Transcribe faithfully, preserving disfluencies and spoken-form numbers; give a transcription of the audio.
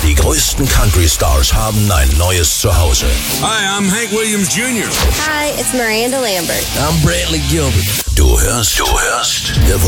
Die größten Country-Stars haben ein neues Zuhause. Hi, I'm Hank Williams Junior Hi, it's Miranda Lambert. I'm Brantley Gilbert. Du hörst, du hörst The